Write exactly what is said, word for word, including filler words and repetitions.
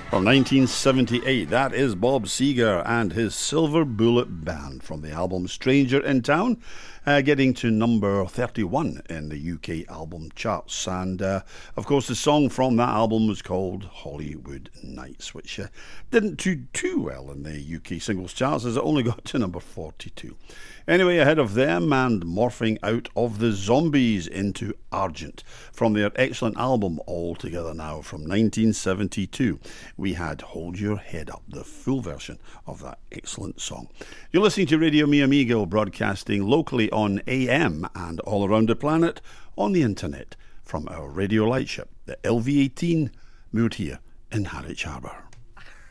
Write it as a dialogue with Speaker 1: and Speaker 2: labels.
Speaker 1: From nineteen seventy-eight, that is Bob Seger and his Silver Bullet Band from the album Stranger in Town, uh, getting to number thirty-one in the U K album charts. And, uh, of course, the song from that album was called Hollywood Nights, which uh, didn't do too well in the U K singles charts as it only got to number forty-two. Anyway, ahead of them and morphing out of the Zombies into Argent from their excellent album All Together Now from nineteen seventy-two. We had Hold Your Head Up, the full version of that excellent song. You're listening to Radio Mi Amigo, broadcasting locally on A M and all around the planet on the internet from our radio lightship, the L V eighteen, moored here in Harwich Harbour.